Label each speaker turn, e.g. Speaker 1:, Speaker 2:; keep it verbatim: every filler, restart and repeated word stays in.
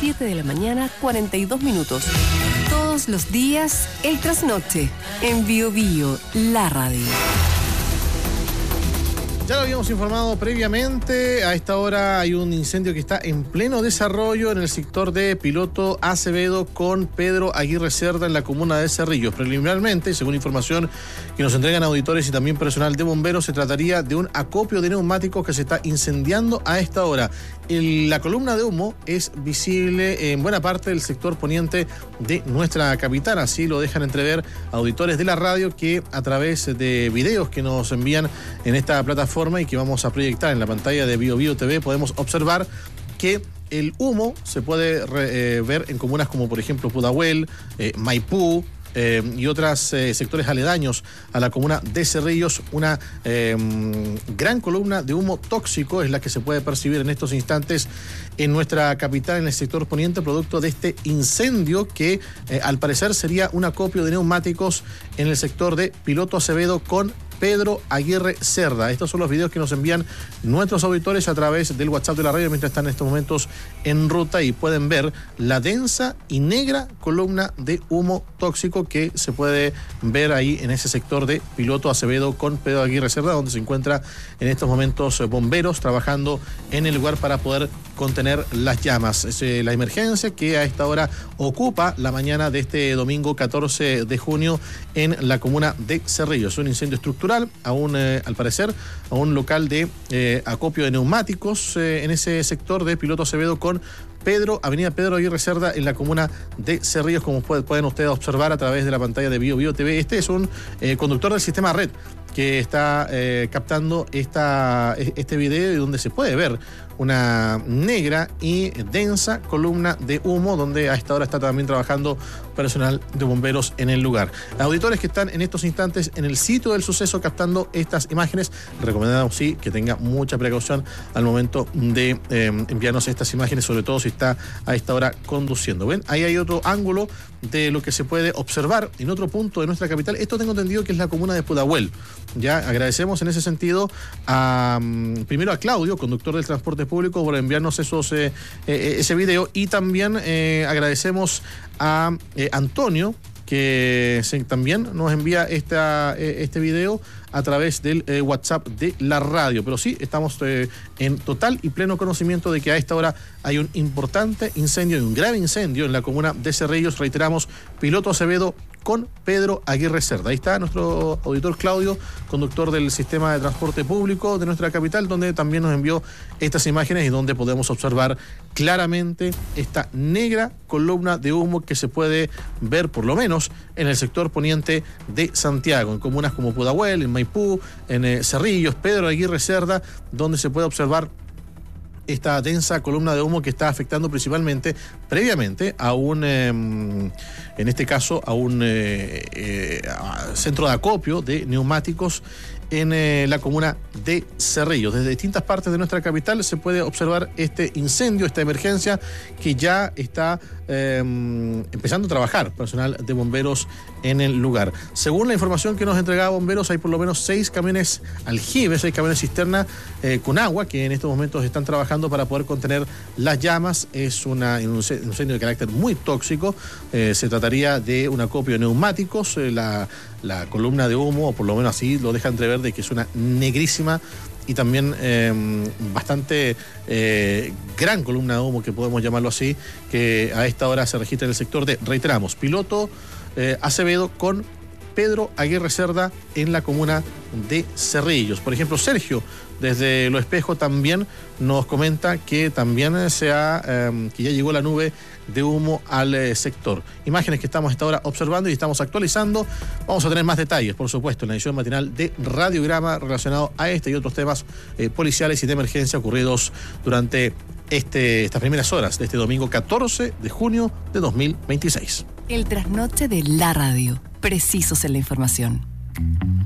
Speaker 1: siete de la mañana, cuarenta y dos minutos. Todos los días, el trasnoche, en Bio Bio, la radio.
Speaker 2: Ya lo habíamos informado previamente, a esta hora hay un incendio que está en pleno desarrollo en el sector de Piloto Acevedo con Pedro Aguirre Cerda en la comuna de Cerrillos. Preliminarmente, según información que nos entregan auditores y también personal de bomberos, se trataría de un acopio de neumáticos que se está incendiando a esta hora. El, la columna de humo es visible en buena parte del sector poniente de nuestra capital, así lo dejan entrever auditores de la radio que a través de videos que nos envían en esta plataforma y que vamos a proyectar en la pantalla de Bio Bio T V, podemos observar que el humo se puede re, eh, ver en comunas como por ejemplo Pudahuel, eh, Maipú, Eh, y otros eh, sectores aledaños a la comuna de Cerrillos. Una eh, gran columna de humo tóxico es la que se puede percibir en estos instantes en nuestra capital, en el sector poniente, producto de este incendio que eh, al parecer sería un acopio de neumáticos en el sector de Piloto Acevedo con Pedro Aguirre Cerda. Estos son los videos que nos envían nuestros auditores a través del WhatsApp de la radio mientras están en estos momentos en ruta y pueden ver la densa y negra columna de humo tóxico que se puede ver ahí en ese sector de Piloto Acevedo con Pedro Aguirre Cerda, donde se encuentra en estos momentos bomberos trabajando en el lugar para poder contener las llamas. Es eh, la emergencia que a esta hora ocupa la mañana de este domingo catorce de junio en la comuna de Cerrillos. Un incendio estructural aún eh, al parecer a un local de eh, acopio de neumáticos eh, en ese sector de Piloto Acevedo con Pedro, Avenida Pedro Aguirre Cerda en la comuna de Cerrillos, como puede, pueden ustedes observar a través de la pantalla de Bio Bio T V. Este es un eh, conductor del sistema Red que está eh, captando esta, este video y donde se puede ver una negra y densa columna de humo, donde a esta hora está también trabajando personal de bomberos en el lugar. Auditores que están en estos instantes en el sitio del suceso captando estas imágenes, recomendamos sí que tenga mucha precaución al momento de eh, enviarnos estas imágenes, sobre todo si está a esta hora conduciendo. ¿Ven? Ahí hay otro ángulo de lo que se puede observar en otro punto de nuestra capital. Esto tengo entendido que es la comuna de Pudahuel. Ya agradecemos en ese sentido a, primero a Claudio, conductor del transporte público, por enviarnos esos eh, eh, ese video, y también eh, agradecemos a eh, Antonio, que se, también nos envía esta, eh, este video a través del eh, WhatsApp de la radio. Pero sí, estamos eh, en total y pleno conocimiento de que a esta hora hay un importante incendio y un grave incendio en la comuna de Cerrillos. Reiteramos, Piloto Acevedo con Pedro Aguirre Cerda. Ahí está nuestro auditor Claudio, conductor del sistema de transporte público de nuestra capital, donde también nos envió estas imágenes y donde podemos observar claramente esta negra columna de humo que se puede ver por lo menos en el sector poniente de Santiago, en comunas como Pudahuel, en Maipú, en eh, Cerrillos, Pedro Aguirre Cerda, donde se puede observar esta densa columna de humo que está afectando principalmente, previamente, a un, eh, en este caso, a un eh, eh, a centro de acopio de neumáticos en eh, la comuna de Cerrillos. Desde distintas partes de nuestra capital se puede observar este incendio, esta emergencia que ya está eh, empezando a trabajar personal de bomberos en el lugar. Según la información que nos entregaba bomberos, hay por lo menos seis camiones aljibes, seis camiones cisterna eh, con agua que en estos momentos están trabajando para poder contener las llamas. Es una, un incendio de carácter muy tóxico. Eh, se trataría de un acopio de neumáticos. Eh, la, la columna de humo, o por lo menos así lo deja entrever, de que es una negrísima y también eh, bastante eh, gran columna de humo, que podemos llamarlo así, que a esta hora se registra en el sector de, reiteramos, Piloto eh, Acevedo con Pedro Aguirre Cerda en la comuna de Cerrillos. Por ejemplo, Sergio, desde Lo Espejo, también nos comenta que también se ha, eh, que ya llegó la nube de humo al eh, sector. Imágenes que estamos hasta ahora observando y estamos actualizando. Vamos a tener más detalles, por supuesto, en la edición matinal de Radiograma relacionado a este y otros temas eh, policiales y de emergencia ocurridos durante este, estas primeras horas de este domingo catorce de junio de dos mil veintiséis.
Speaker 1: El trasnoche de la radio. Precisos en la información.